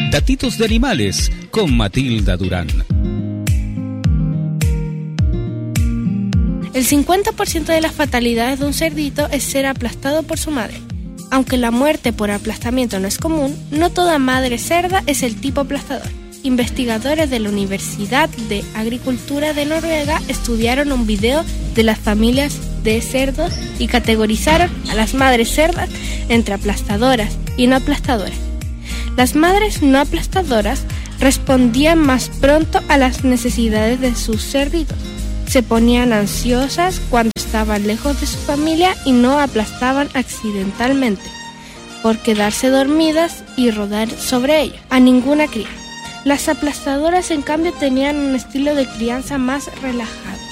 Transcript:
Datitos de animales con Matilda Durán. El 50% de las fatalidades de un cerdito es ser aplastado por su madre. Aunque la muerte por aplastamiento no es común, no toda madre cerda es el tipo aplastador. Investigadores de la Universidad de Agricultura de Noruega estudiaron un video de las familias de cerdos y categorizaron a las madres cerdas entre aplastadoras y no aplastadoras. Las madres no aplastadoras respondían más pronto a las necesidades de sus cerditos. Se ponían ansiosas cuando estaban lejos de su familia y no aplastaban accidentalmente por quedarse dormidas y rodar sobre ellos a ninguna cría. Las aplastadoras, en cambio, tenían un estilo de crianza más relajado.